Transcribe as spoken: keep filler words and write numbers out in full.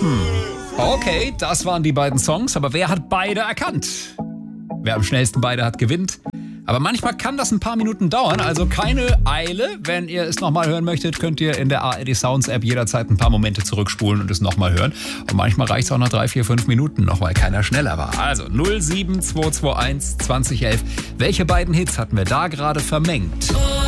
Hm. Okay, das waren die beiden Songs, aber wer hat beide erkannt? Wer am schnellsten beide hat, gewinnt. Aber manchmal kann das ein paar Minuten dauern, also keine Eile. Wenn ihr es nochmal hören möchtet, könnt ihr in der A R D Sounds App jederzeit ein paar Momente zurückspulen und es nochmal hören. Und manchmal reicht es auch nach drei, vier, fünf Minuten noch, weil keiner schneller war. Also null sieben zwei zwei eins zwanzig elf. Welche beiden Hits hatten wir da gerade vermengt?